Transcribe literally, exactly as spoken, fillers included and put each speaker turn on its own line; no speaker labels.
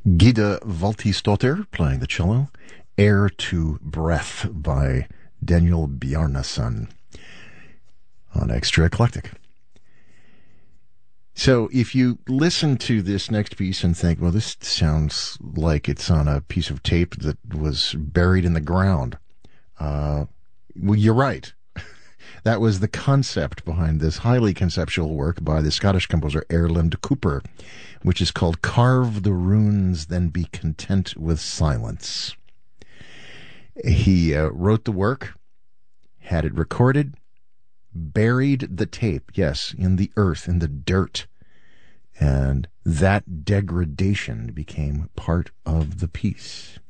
Gita Valtisdottir playing the cello. Air to Breath by Daniel Bjarnason on Extra Eclectic. So if you listen to this next piece and think, well, this sounds like it's on a piece of tape that was buried in the ground, uh, well, you're right. That was the concept behind this highly conceptual work by the Scottish composer Erland Cooper, which is called Carve the Runes, Then Be Content with Silence. He uh, wrote the work, had it recorded, buried the tape, yes, in the earth, in the dirt, and that degradation became part of the piece.